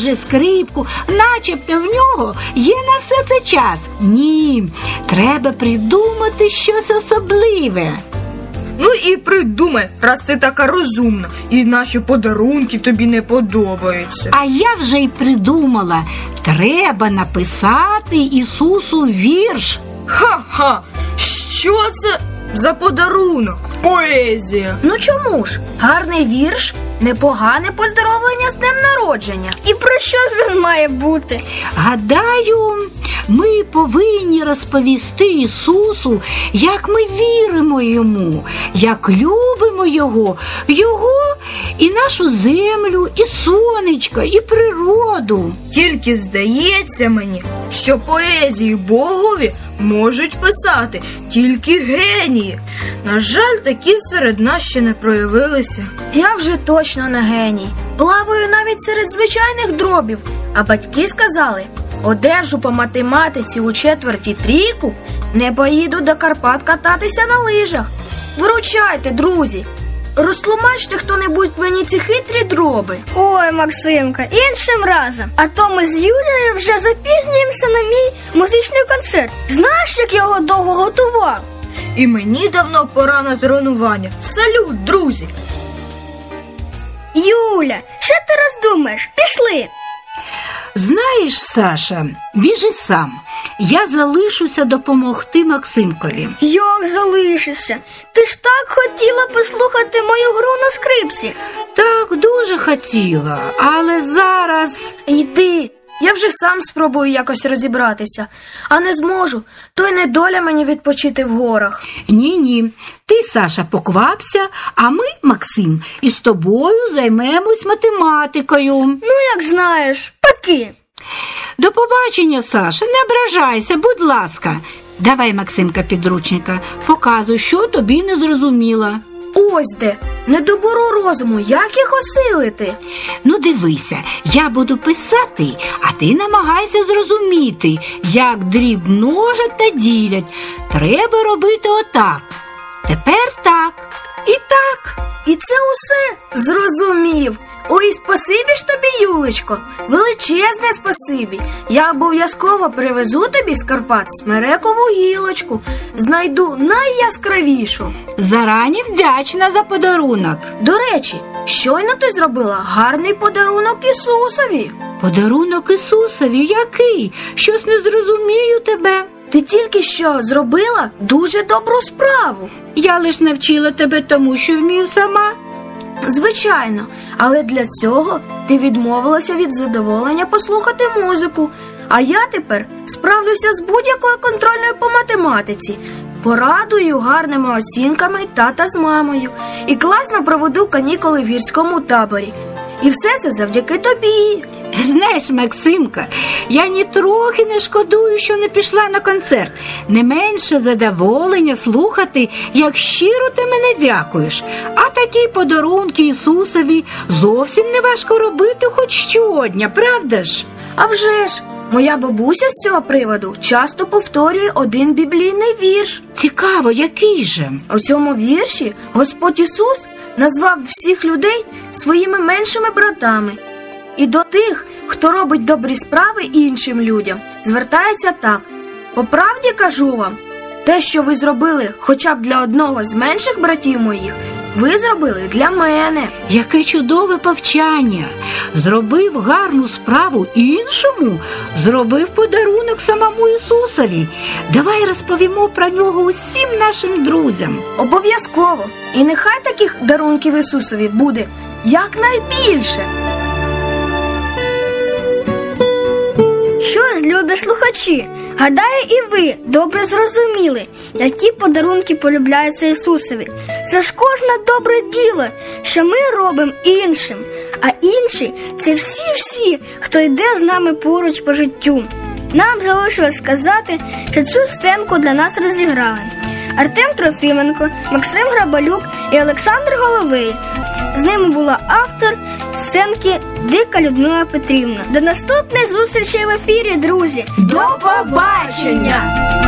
бережи скрипку, начебто в нього є на все це час. Ні, треба придумати щось особливе. Ну і придумай, раз ти така розумна, і наші подарунки тобі не подобаються. А я вже й придумала. Треба написати Ісусу вірш. Ха-ха! Що це за подарунок? Поезія. Ну чому ж? Гарний вірш, непогане поздоровлення з днем народження. І про що ж він має бути? Гадаю, ми повинні розповісти Ісусу, як ми віримо Йому, як любимо Його і нашу землю, і сонечко, і природу. Тільки здається мені, що поезії Богові можуть писати тільки генії. На жаль, такі серед нас ще не проявилися. Я вже точно не геній. Плаваю навіть серед звичайних дробів. А батьки сказали, одержу по математиці у 4-й трійку, не поїду до Карпат кататися на лижах. Виручайте, друзі. Розтлумачте хто-небудь мені ці хитрі дроби. Ой, Максимка, іншим разом. А то ми з Юлією вже запізнюємося на мій музичний концерт. Знаєш, як я його довго готував? І мені давно пора на тренування. Салют, друзі! Юля, що ти роздумаєш? Пішли! Знаєш, Саша, біжи сам. Я залишуся допомогти Максимкові. Як залишишся? Ти ж так хотіла послухати мою гру на скрипці. Так, дуже хотіла, але зараз... Йди, я вже сам спробую якось розібратися. А не зможу, то й не доля мені відпочити в горах. Ні, ти, Саша, поквапся, а ми, Максим, із тобою займемось математикою. Ну, як знаєш, паки. До побачення, Саша, не ображайся, будь ласка. Давай, Максимка, підручника, показуй, що тобі не зрозуміло. Ось де, недобору розуму, як їх осилити? Ну, дивися, я буду писати, а ти намагайся зрозуміти, як дріб множать та ділять. Треба робити отак. Тепер так і так. І це усе? Зрозумів. Ой, спасибі ж тобі, Юлечко, величезне спасибі. Я обов'язково привезу тобі з Карпат смерекову гілочку, знайду найяскравішу. Зарані вдячна за подарунок. До речі, щойно ти зробила гарний подарунок Ісусові. Подарунок Ісусові? Який? Щось не зрозумію тебе. Ти тільки що зробила дуже добру справу. Я лиш навчила тебе тому, що вмію сама. Звичайно, але для цього ти відмовилася від задоволення послухати музику. А я тепер справлюся з будь-якою контрольною по математиці. Порадую гарними оцінками тата з мамою. І класно проведу канікули в гірському таборі. І все це завдяки тобі. Знаєш, Максимка, я нітрохи не шкодую, що не пішла на концерт. Не менше задоволення слухати, як щиро ти мене дякуєш. А такі подарунки Ісусові зовсім не важко робити хоч щодня, правда ж? А вже ж, моя бабуся з цього приводу часто повторює один біблійний вірш. Цікаво, який же? У цьому вірші Господь Ісус назвав всіх людей своїми меншими братами. І до тих, хто робить добрі справи іншим людям, звертається так. По правді кажу вам, те, що ви зробили хоча б для одного з менших братів моїх, ви зробили для мене. Яке чудове повчання. Зробив гарну справу іншому, зробив подарунок самому Ісусові. Давай розповімо про нього усім нашим друзям. Обов'язково. І нехай таких дарунків Ісусові буде якнайбільше. Що ж, любі слухачі, гадаю, і ви добре зрозуміли, які подарунки полюбляються Ісусові. Це ж кожне добре діло, що ми робимо іншим, а інші – це всі, хто йде з нами поруч по життю. Нам залишилось сказати, що цю сценку для нас розіграли Артем Трофіменко, Максим Грабалюк і Олександр Головей. З ними була автор сценки Дика Людмила Петрівна. До наступної зустрічі в ефірі, друзі! До побачення!